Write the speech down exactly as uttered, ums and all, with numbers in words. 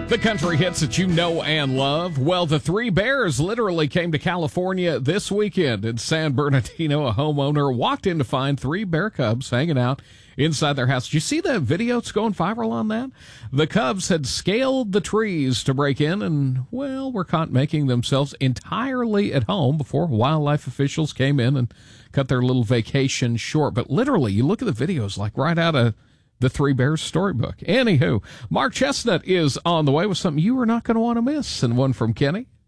The country hits that you know and love. Well, the Three Bears literally came to California this weekend. In San Bernardino, a homeowner walked in to find three bear cubs hanging out inside their house. Did you see the video that's going viral on that? The cubs had scaled the trees to break in and, well, were caught making themselves entirely at home before wildlife officials came in and cut their little vacation short. But literally, you look at the videos like right out of the Three Bears storybook. Anywho, Mark Chestnut is on the way with something you are not going to want to miss, and one from Kenny.